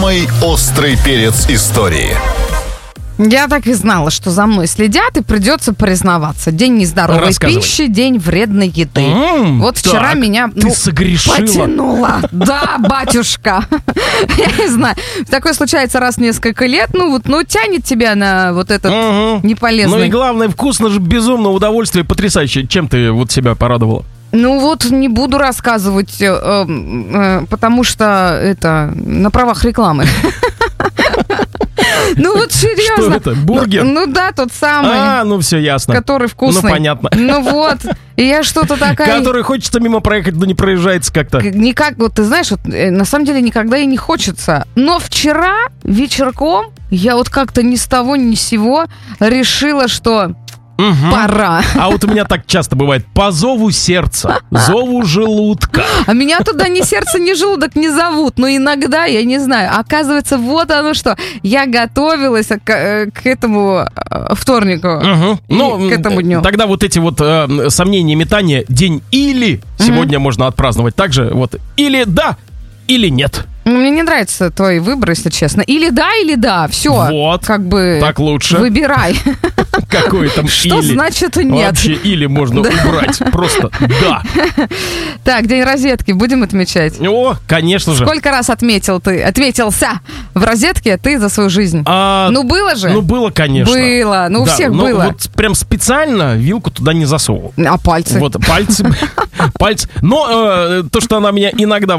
Самый острый перец истории. Я так и знала, что за мной следят, и придется признаваться. День нездоровой пищи, день вредной еды. Вот вчера так, меня согрешила. потянуло. Да, батюшка. Я не знаю. Такое случается раз в несколько лет. Тянет тебя на вот этот неполезный. Ну и главное, вкусно же, безумно, удовольствие потрясающее. Чем ты вот себя порадовала? Не буду рассказывать, потому что это на правах рекламы. Серьезно. Что это? Бургер? Да, тот самый. Все ясно. Который вкусный. Понятно. И я что-то такая... Который хочется мимо проехать, но не проезжается как-то. Никак, ты знаешь, на самом деле никогда и не хочется. Но вчера вечерком я как-то ни с того ни с сего решила, что... Пора. А вот у меня так часто бывает. По зову сердца, зову желудка. А меня туда ни сердце, ни желудок не зовут. Но иногда, я не знаю, оказывается, вот оно что. Я готовилась к этому вторнику. К этому дню. Тогда вот эти сомнения, метания. День или сегодня можно отпраздновать. Также или да, или нет. Мне не нравится твой выбор, если честно. Или да. Все. Вот. Так лучше. Выбирай. Какое там что или? Значит нет? Вообще или можно убрать. Просто да. Так, день розетки будем отмечать? О, конечно же. Сколько раз отметился в розетке ты за свою жизнь? Было же? Было, конечно. Было, у всех было. Вот прям специально вилку туда не засовывал. А пальцы? Пальцы. Но то, что она меня иногда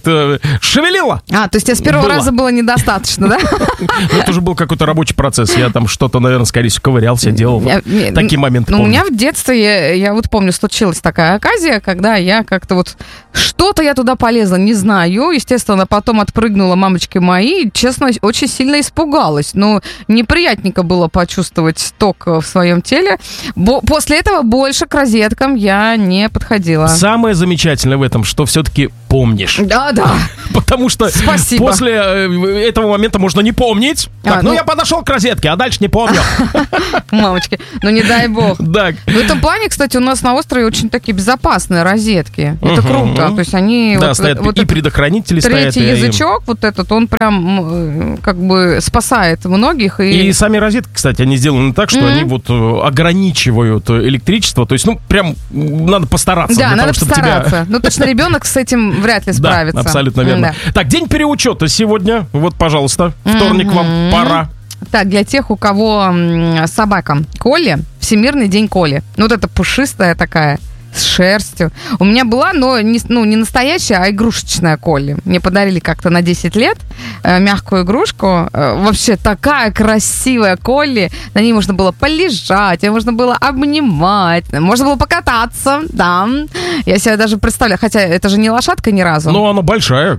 шевелила. То есть тебе с первого раза было недостаточно, да? Это уже был какой-то рабочий процесс. Я там что-то, наверное, скорее всего, ковырялся, делал. Такие моменты помню. У меня в детстве, я помню, случилась такая оказия, когда я как-то что-то я туда полезла, не знаю. Естественно, потом отпрыгнула мамочки мои. Честно, очень сильно испугалась. Неприятненько было почувствовать ток в своем теле. После этого больше к розеткам я не подходила. Самое замечательное в этом, что все-таки помнишь. Да. Потому что после этого момента можно не помнить. Я подошел к розетке, а дальше не помню. Мамочки, не дай бог. Да. В этом плане, кстати, у нас на острове очень такие безопасные розетки. Это круто. То есть они... Да, стоят и предохранители стоят. Третий язычок, он прям спасает многих. И сами розетки, кстати, они сделаны так, что они ограничивают электричество. То есть, прям надо постараться. Да, надо постараться. Точно ребенок с этим вряд ли справится. Да, абсолютно верно. Так, день переучета сегодня. Пожалуйста, вторник вам пора. Так, для тех, у кого собака Колли, Всемирный день Колли. Это пушистая такая, с шерстью. У меня была, но не настоящая, а игрушечная Колли. Мне подарили как-то на 10 лет мягкую игрушку. Вообще такая красивая Колли. На ней можно было полежать, ее можно было обнимать, можно было покататься. Да. Я себе даже представляю, хотя это же не лошадка ни разу. Но она большая.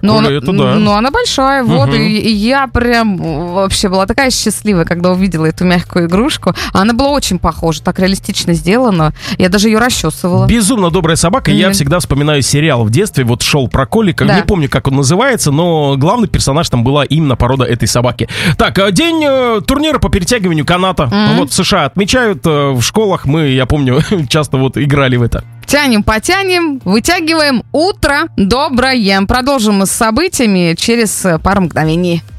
Она большая, И я прям вообще была такая счастливая, когда увидела эту мягкую игрушку. Она была очень похожа, так реалистично сделана. Я даже ее расчесывала. Безумно добрая собака. Я всегда вспоминаю сериал в детстве. Шел про Колли. Не помню, как он называется, но главный персонаж там была именно порода этой собаки. Так, день турнира по перетягиванию каната. В США отмечают. В школах я помню, часто играли в это. Тянем, потянем, вытягиваем. Утро доброе. Продолжим мы с событиями через пару мгновений.